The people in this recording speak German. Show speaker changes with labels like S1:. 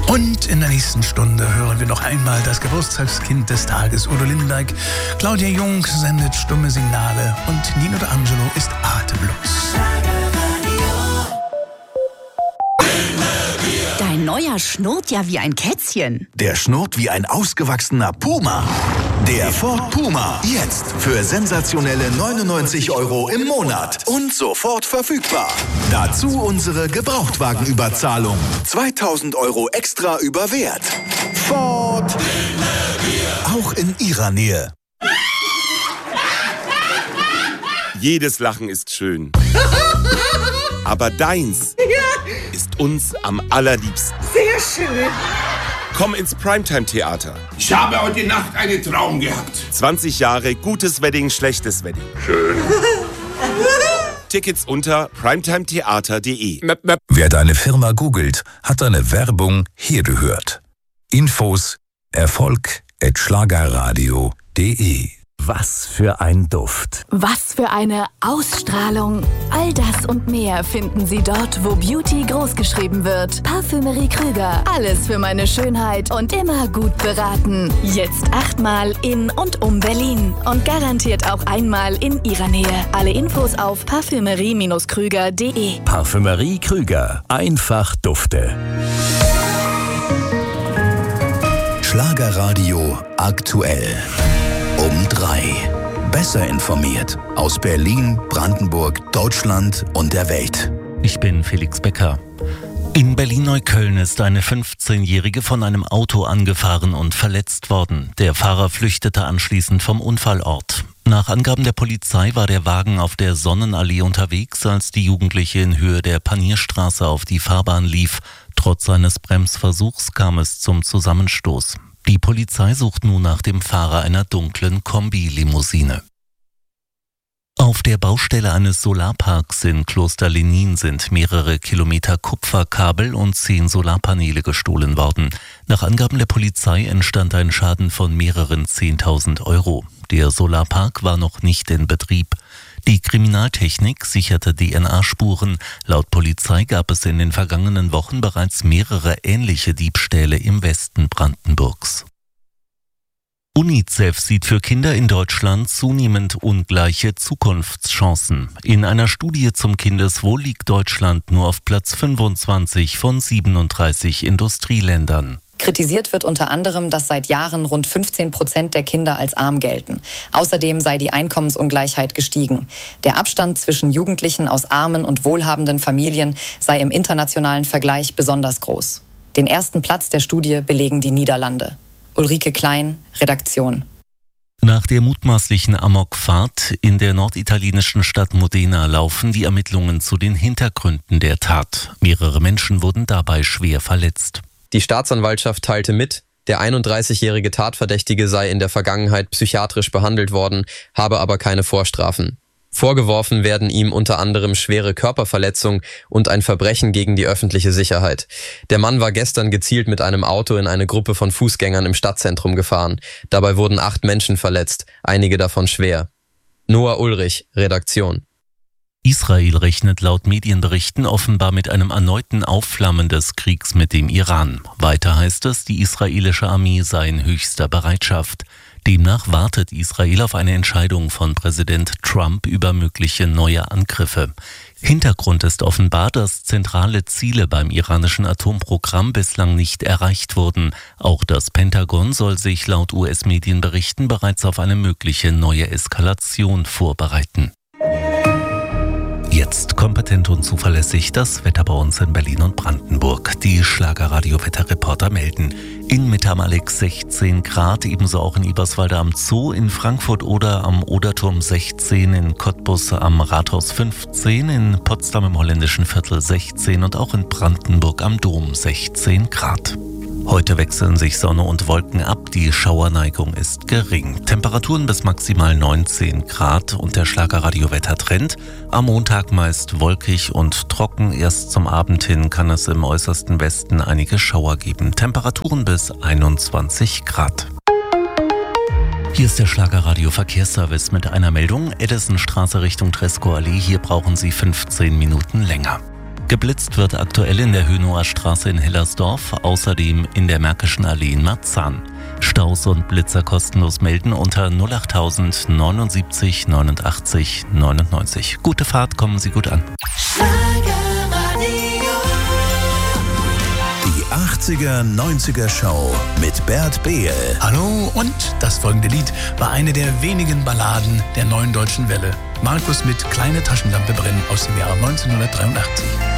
S1: Und in der nächsten Stunde hören wir noch einmal das Geburtstagskind des Tages, Udo Lindenberg. Claudia Jung sendet stumme Signale und Nino D'Angelo ist atemlos.
S2: Dein neuer schnurrt ja wie ein Kätzchen.
S3: Der schnurrt wie ein ausgewachsener Puma. Der Ford Puma. Jetzt für sensationelle 99 € im Monat. Und sofort verfügbar. Dazu unsere Gebrauchtwagenüberzahlung. 2000 € extra über Wert. Ford. Auch in Ihrer Nähe.
S4: Jedes Lachen ist schön. Aber deins ist uns am allerliebsten.
S5: Sehr schön.
S4: Komm ins Primetime-Theater.
S6: Ich habe heute Nacht einen Traum gehabt.
S4: 20 Jahre gutes Wedding, schlechtes Wedding.
S6: Schön.
S4: Tickets unter primetimetheater.de.
S3: Wer deine Firma googelt, hat deine Werbung hier gehört. Infos erfolg@schlagerradio.de.
S7: Was für ein Duft.
S8: Was für eine Ausstrahlung. All das und mehr finden Sie dort, wo Beauty großgeschrieben wird. Parfümerie Krüger. Alles für meine Schönheit und immer gut beraten. Jetzt 8-mal in und um Berlin. Und garantiert auch einmal in Ihrer Nähe. Alle Infos auf parfümerie-krüger.de.
S7: Parfümerie Krüger. Einfach Dufte.
S3: Schlagerradio aktuell. Um 3. Besser informiert aus Berlin, Brandenburg, Deutschland und der Welt.
S9: Ich bin Felix Becker. In Berlin-Neukölln ist eine 15-Jährige von einem Auto angefahren und verletzt worden. Der Fahrer flüchtete anschließend vom Unfallort. Nach Angaben der Polizei war der Wagen auf der Sonnenallee unterwegs, als die Jugendliche in Höhe der Panierstraße auf die Fahrbahn lief. Trotz seines Bremsversuchs kam es zum Zusammenstoß. Die Polizei sucht nun nach dem Fahrer einer dunklen Kombi-Limousine. Auf der Baustelle eines Solarparks in Kloster Lenin sind mehrere Kilometer Kupferkabel und 10 Solarpaneele gestohlen worden. Nach Angaben der Polizei entstand ein Schaden von mehreren 10.000 €. Der Solarpark war noch nicht in Betrieb. Die Kriminaltechnik sicherte DNA-Spuren. Laut Polizei gab es in den vergangenen Wochen bereits mehrere ähnliche Diebstähle im Westen Brandenburgs. UNICEF sieht für Kinder in Deutschland zunehmend ungleiche Zukunftschancen. In einer Studie zum Kindeswohl liegt Deutschland nur auf Platz 25 von 37 Industrieländern.
S10: Kritisiert wird unter anderem, dass seit Jahren rund 15% der Kinder als arm gelten. Außerdem sei die Einkommensungleichheit gestiegen. Der Abstand zwischen Jugendlichen aus armen und wohlhabenden Familien sei im internationalen Vergleich besonders groß. Den ersten Platz der Studie belegen die Niederlande. Ulrike Klein, Redaktion.
S9: Nach der mutmaßlichen Amokfahrt in der norditalienischen Stadt Modena laufen die Ermittlungen zu den Hintergründen der Tat. Mehrere Menschen wurden dabei schwer verletzt.
S11: Die Staatsanwaltschaft teilte mit, der 31-jährige Tatverdächtige sei in der Vergangenheit psychiatrisch behandelt worden, habe aber keine Vorstrafen. Vorgeworfen werden ihm unter anderem schwere Körperverletzung und ein Verbrechen gegen die öffentliche Sicherheit. Der Mann war gestern gezielt mit einem Auto in eine Gruppe von Fußgängern im Stadtzentrum gefahren. Dabei wurden 8 Menschen verletzt, einige davon schwer. Noah Ulrich, Redaktion.
S9: Israel rechnet laut Medienberichten offenbar mit einem erneuten Aufflammen des Kriegs mit dem Iran. Weiter heißt es, die israelische Armee sei in höchster Bereitschaft. Demnach wartet Israel auf eine Entscheidung von Präsident Trump über mögliche neue Angriffe. Hintergrund ist offenbar, dass zentrale Ziele beim iranischen Atomprogramm bislang nicht erreicht wurden. Auch das Pentagon soll sich laut US-Medienberichten bereits auf eine mögliche neue Eskalation vorbereiten. Jetzt kompetent und zuverlässig das Wetter bei uns in Berlin und Brandenburg. Die Schlagerradio-Wetterreporter melden. In Mittermaleck 16 Grad, ebenso auch in Eberswalde am Zoo, in Frankfurt oder am Oderturm 16, in Cottbus am Rathaus 15, in Potsdam im Holländischen Viertel 16 und auch in Brandenburg am Dom 16 Grad. Heute wechseln sich Sonne und Wolken ab, die Schauerneigung ist gering. Temperaturen bis maximal 19 Grad und der Schlagerradio-Wettertrend. Am Montag meist wolkig und trocken, erst zum Abend hin kann es im äußersten Westen einige Schauer geben. Temperaturen bis 21 Grad. Hier ist der Schlagerradio-Verkehrsservice mit einer Meldung. Edisonstraße Richtung Tresco Allee, hier brauchen Sie 15 Minuten länger. Geblitzt wird aktuell in der Hönower Straße in Hellersdorf, außerdem in der Märkischen Allee in Marzahn. Staus und Blitzer kostenlos melden unter 08000 79 89 99. Gute Fahrt, kommen Sie gut an.
S3: Die 80er, 90er Show mit Bert Behl.
S1: Hallo, und das folgende Lied war eine der wenigen Balladen der Neuen Deutschen Welle. Markus mit Kleine Taschenlampe brennen aus dem Jahr 1983.